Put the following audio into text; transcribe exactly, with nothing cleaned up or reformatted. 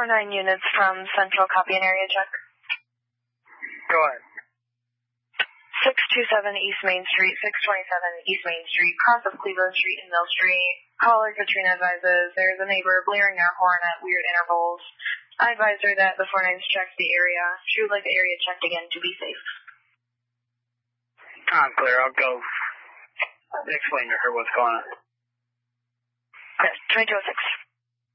four nine units from Central, copy an area check. Go ahead. six two seven East Main Street, six twenty-seven East Main Street, cross of Cleveland Street and Mill Street. Caller Katrina advises there's a neighbor blaring their horn at weird intervals. I advised her that the four nines checked the area. She would like the area checked again to be safe. I'm clear. I'll go explain to her what's going on. Okay, twenty-two oh six.